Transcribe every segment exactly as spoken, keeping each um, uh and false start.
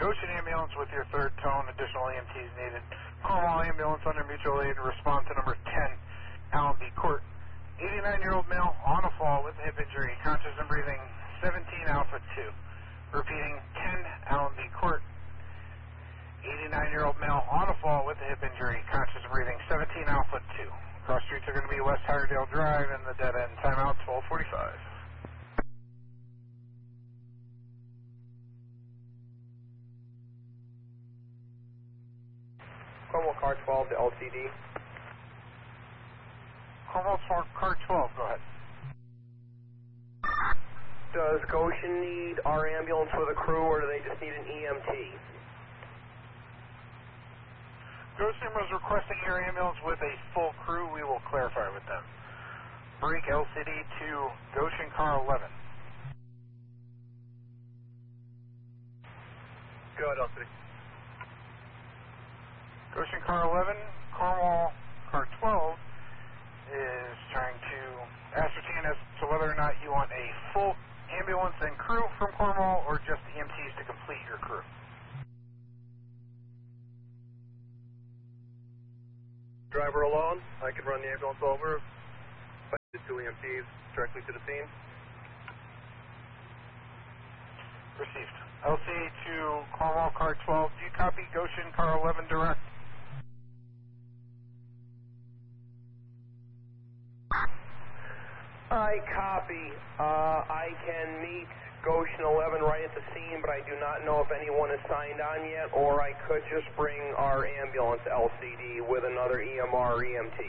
Goshen ambulance with your third tone, additional E M Ts needed. Cornwall ambulance under mutual aid, respond to number ten, Allenby Court. eighty-nine-year-old male on a fall with a hip injury, conscious and breathing, seventeen Alpha two. Repeating, ten Allenby Court. eighty-nine-year-old male on a fall with a hip injury, conscious and breathing, seventeen Alpha two. Cross streets are going to be West Highdale Drive and the dead end. Timeout twelve forty-five. Cornwall car twelve to L C D. Cornwall car twelve, go ahead. Does Goshen need our ambulance with a crew, or do they just need an E M T? Goshen was requesting your ambulance with a full crew. We will clarify with them. Break L C D to Goshen car eleven. Go ahead, L C D. Goshen car eleven, Cornwall car twelve is trying to ascertain as to whether or not you want a full ambulance and crew from Cornwall or just E M Ts to complete your crew. Driver alone, I can run the ambulance over. If I need two E M Ts directly to the scene. Received. L C A to Cornwall car twelve, do you copy Goshen car eleven direct? I copy. Uh, I can meet Goshen eleven right at the scene, but I do not know if anyone is signed on yet, or I could just bring our ambulance L C D with another E M R or E M T.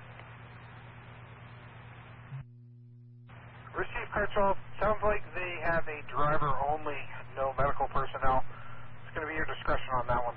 Receive car twelve. Sounds like they have a driver only, no medical personnel. It's going to be your discretion on that one.